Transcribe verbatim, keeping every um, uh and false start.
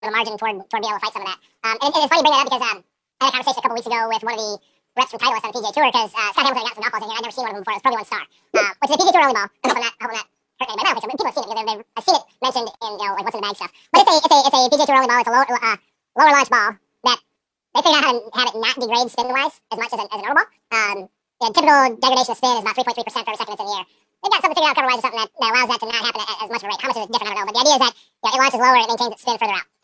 the margin toward toward being able to fight some of that. Um, and, and it's funny you bring that up because um, I had a conversation a couple weeks ago with one of the reps from Titleist on the P G A Tour because uh, Scott Hamilton got some golf balls in here. I'd never seen one of them before. It was Pro V one Star, uh, which is a P G A Tour only ball. I'm hoping that, hoping that hurt anybody. I don't think so. People have seen it because they've, they've, I've seen it mentioned in you know like what's in the bag stuff. But it's a it's a it's a P G A Tour only ball. It's a low, uh, lower launch ball that they figured out how to have it not degrade spin wise as much as, an, as a normal ball. Um, yeah, typical degradation of spin is about three point three percent for every second it's in the air. They've got something figured out cover wise or something that, that allows that to not happen at as much of a rate. How much is it different? I don't know. But the idea is that yeah, it launches lower and it maintains its spin further out.